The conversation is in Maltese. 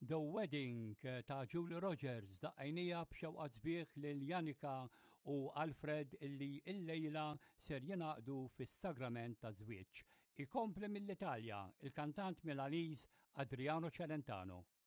The Wedding ta' Julie Rogers daqqajnija b'xewqa sbieħ lil Janika u Alfred illi illejla ser jingħaqdu fis-sagrament ta' żwieġ. Ikompli mill-Italja il-kantant Milanese Adriano Celentano.